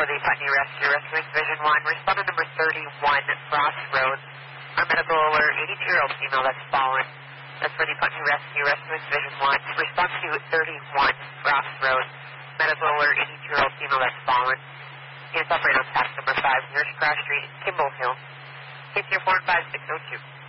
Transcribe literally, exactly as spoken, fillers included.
for the Putney Rescue, Rescuing Division one. Respondent number thirty-one, Ross Road. Our medical alert, eighty-two-year-old female that's fallen. That's for the Putney Rescue, Rescuing Division one. Response to thirty-one, Ross Road. Medical alert, eighty-two-year-old female that's fallen. Units operate on tax number five, nearest Cross Street, Kimball Hill. K T four five six oh two.